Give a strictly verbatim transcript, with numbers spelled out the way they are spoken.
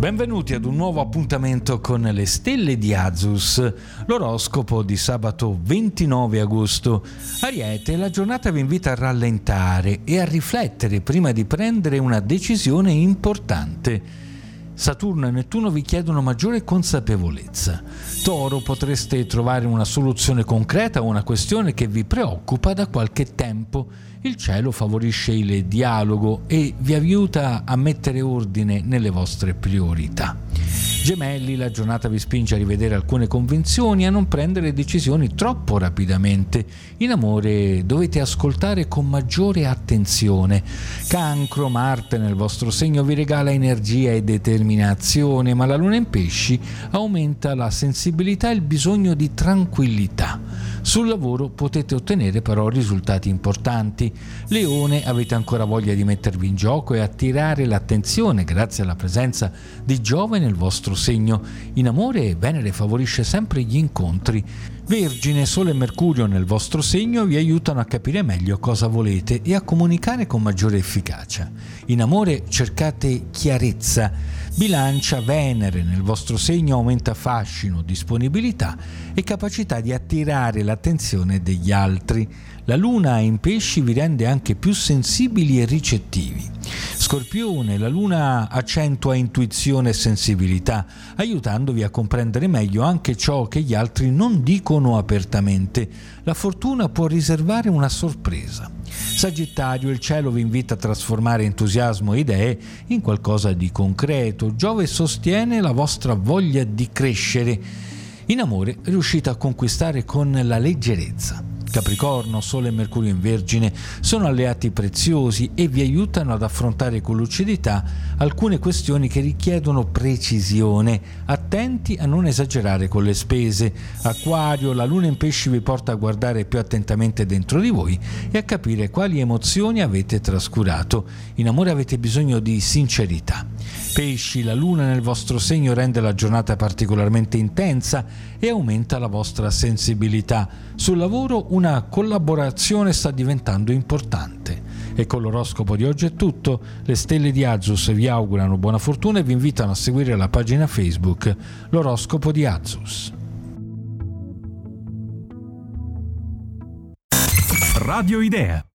Benvenuti ad un nuovo appuntamento con le stelle di Azus, l'oroscopo di sabato ventinove agosto. Ariete, la giornata vi invita a rallentare e a riflettere prima di prendere una decisione importante. Saturno e Nettuno vi chiedono maggiore consapevolezza. Toro, potreste trovare una soluzione concreta a una questione che vi preoccupa da qualche tempo. Il cielo favorisce il dialogo e vi aiuta a mettere ordine nelle vostre priorità. Gemelli, la giornata vi spinge a rivedere alcune convinzioni e a non prendere decisioni troppo rapidamente. In amore dovete ascoltare con maggiore attenzione. Cancro, Marte nel vostro segno vi regala energia e determinazione, ma la luna in pesci aumenta la sensibilità e il bisogno di tranquillità. Sul lavoro potete ottenere però risultati importanti. Leone, avete ancora voglia di mettervi in gioco e attirare l'attenzione grazie alla presenza di Giove nel vostro segno. In amore Venere favorisce sempre gli incontri. Vergine, Sole e Mercurio nel vostro segno vi aiutano a capire meglio cosa volete e a comunicare con maggiore efficacia. In amore cercate chiarezza. Bilancia, Venere nel vostro segno aumenta fascino, disponibilità e capacità di attirare l'attenzione degli altri. La luna in pesci vi rende anche più sensibili e ricettivi. Scorpione, la luna accentua intuizione e sensibilità, aiutandovi a comprendere meglio anche ciò che gli altri non dicono apertamente. La fortuna può riservare una sorpresa. Sagittario, il cielo vi invita a trasformare entusiasmo e idee in qualcosa di concreto. Giove sostiene la vostra voglia di crescere. In amore riuscite a conquistare con la leggerezza. Capricorno, Sole e Mercurio in Vergine sono alleati preziosi e vi aiutano ad affrontare con lucidità alcune questioni che richiedono precisione. Attenti a non esagerare con le spese. Acquario, la luna in pesci vi porta a guardare più attentamente dentro di voi e a capire quali emozioni avete trascurato. In amore avete bisogno di sincerità. Pesci, la luna nel vostro segno rende la giornata particolarmente intensa e aumenta la vostra sensibilità. Sul lavoro una collaborazione sta diventando importante. E con l'oroscopo di oggi è tutto. Le stelle di Azus vi augurano buona fortuna e vi invitano a seguire la pagina Facebook L'oroscopo di Azus. Radio Idea.